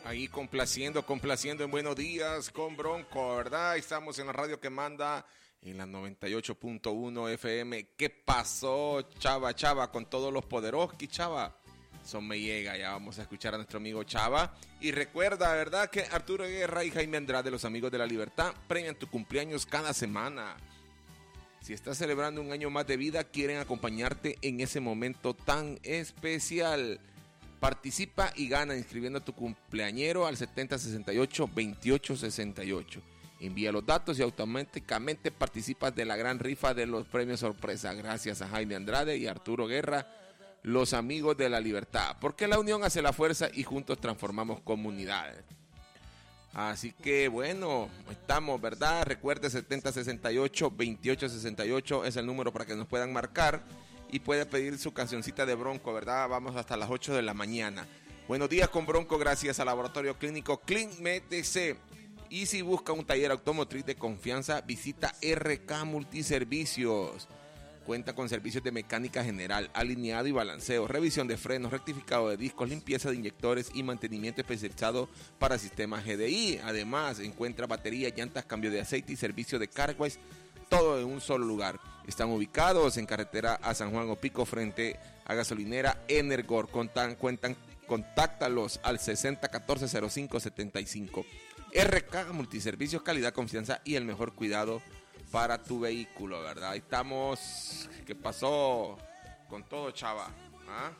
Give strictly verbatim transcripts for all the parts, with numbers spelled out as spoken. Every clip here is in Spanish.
Ahí complaciendo, complaciendo en Buenos Días con Bronco, ¿verdad? Estamos en la radio que manda en la noventa y ocho punto uno F M. ¿Qué pasó, Chava, Chava? Con todos los poderoski, Chava. Son me llega, ya vamos a escuchar a nuestro amigo Chava. Y recuerda, ¿verdad? Que Arturo Guerra y Jaime Andrade, los amigos de la libertad, premian tu cumpleaños cada semana. Si estás celebrando un año más de vida, quieren acompañarte en ese momento tan especial. Participa y gana inscribiendo a tu cumpleañero al setenta sesenta y ocho veintiocho sesenta y ocho. Envía los datos y automáticamente participas de la gran rifa de los premios sorpresa. Gracias a Jaime Andrade y Arturo Guerra, los amigos de la libertad. Porque la unión hace la fuerza y juntos transformamos comunidades. Así que bueno, estamos, ¿verdad? Recuerde, setenta sesenta y ocho veintiocho sesenta y ocho es el número para que nos puedan marcar y puede pedir su cancioncita de Bronco, ¿verdad? Vamos hasta las ocho de la mañana. Buenos días con Bronco, gracias al Laboratorio Clínico ClinMTC. Y si busca un taller automotriz de confianza, visita R K Multiservicios. Cuenta con servicios de mecánica general, alineado y balanceo, revisión de frenos, rectificado de discos, limpieza de inyectores y mantenimiento especializado para sistemas G D I. Además, encuentra baterías, llantas, cambio de aceite y servicio de Carways, todo en un solo lugar. Están ubicados en carretera a San Juan Opico frente a gasolinera Energor. Contan, cuentan, contáctalos al sesenta catorce cero cinco setenta y cinco. R K Multiservicios, calidad, confianza y el mejor cuidado para tu vehículo, ¿verdad? Ahí estamos. ¿Qué pasó con todo, Chava? ¿Ah?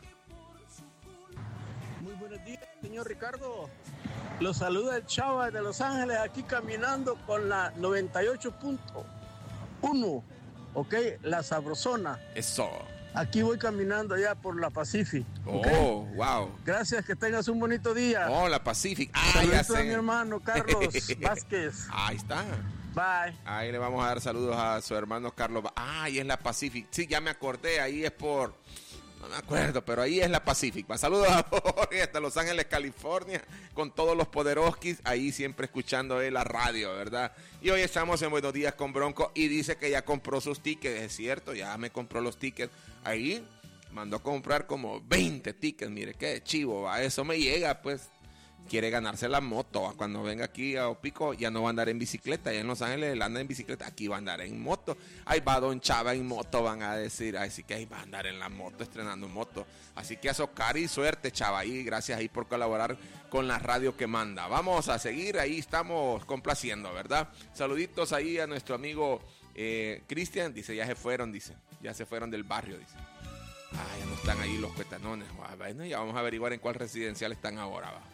Muy buenos días, señor Ricardo. Los saluda el Chava de Los Ángeles, aquí caminando con la noventa y ocho punto uno, ok, la sabrosona. Eso. Aquí voy caminando ya por la Pacific. ¿Okay? Oh, wow. Gracias, que tengas un bonito día. Oh, la Pacific. Ah, saludos ya sé. a mi hermano Carlos Vázquez. Ahí está. Bye. Ahí le vamos a dar saludos a su hermano Carlos. Ah, ahí es la Pacific. Sí, ya me acordé. Ahí es por... No me acuerdo, pero ahí es la Pacific. Saludos a Jorge hasta Los Ángeles, California, con todos los poderoskis, ahí siempre escuchando eh, la radio, ¿verdad? Y hoy estamos en Buenos Días con Bronco y dice que ya compró sus tickets, es cierto, ya me compró los tickets. Ahí mandó a comprar como veinte tickets, mire qué chivo, a eso me llega, pues. Quiere ganarse la moto. Cuando venga aquí a Opico ya no va a andar en bicicleta. Ya en Los Ángeles él anda en bicicleta. Aquí va a andar en moto. Ahí va Don Chava en moto, van a decir. Así que ahí va a andar en la moto, estrenando moto. Así que a socar y suerte, Chava. Y gracias ahí por colaborar con la radio que manda. Vamos a seguir. Ahí estamos complaciendo, ¿verdad? Saluditos ahí a nuestro amigo eh, Cristian. Dice, ya se fueron, dice. Ya se fueron del barrio, dice. Ah, ya no están ahí los cuetanones. Bueno, ya vamos a averiguar en cuál residencial están ahora, va.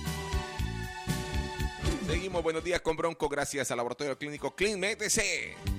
Seguimos, buenos días con Bronco, gracias al Laboratorio Clínico ClinMTC.